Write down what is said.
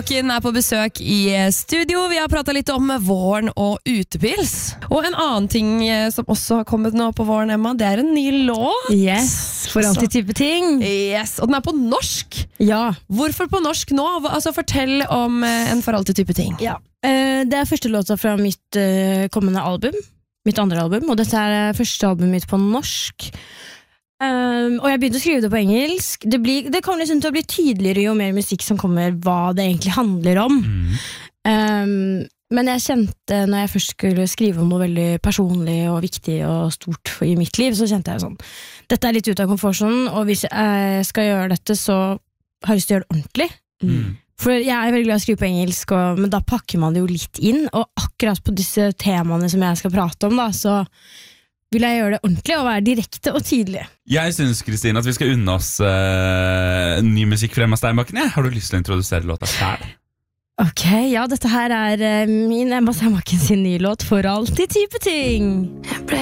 Ken på besøk i studio. Vi har pratet litt om våren og utepils. Og en annen ting som også har kommet nå på våren, Emma, det en ny låt. Yes, for alltid type ting. Yes, og den på norsk. Ja. Hvorfor på norsk nå? Altså, fortell om en for alltid type ting. Ja. Det første låta fra mitt kommende album. Mitt andre album, og dette første albumet mitt på norsk. Og jeg begynte å skrive det på engelsk. Det kommer liksom til å bli tydeligere jo mer musikk som kommer, hva det egentlig handler om. Men jeg kjente, når jeg først skulle skrive om noe veldig personlig og viktig og stort i mitt liv, så kjente jeg sånn, dette litt ut av komfortsonen, og hvis jeg skal gjøre dette, så har jeg lyst til å gjøre det ordentlig. For jeg veldig glad å skrive på engelsk, men da pakker man det jo litt inn, og akkurat på disse temaene som jeg skal prate om da, så vil jeg gjøre det ordentlig og være direkte og tydelig. Jeg synes, Kristine, at vi skal unne oss ny musikk fra Emma Steinbakken. Har du lyst til å introdusere låta selv? Ok, ja, dette her min Emma Steinbakken sin nye låt For alltid type ting.